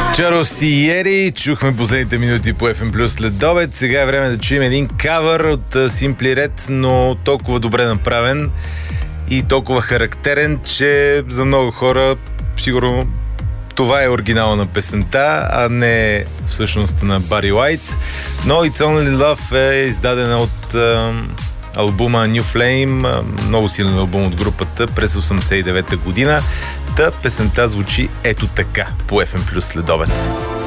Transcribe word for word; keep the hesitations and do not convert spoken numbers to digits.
Чаросиери, чухме последните минути по еф ем Плюс след обед. Сега е време да чуем един кавър от Simply Red, но толкова добре направен и толкова характерен, че за много хора сигурно това е оригинала на песента, а не всъщност на Бари Уайт. Но It's Only Love е издадена от е, албума New Flame, много силен албум от групата през осемдесет и девета година. Та песента звучи ето така по еф ем Плюс след обед.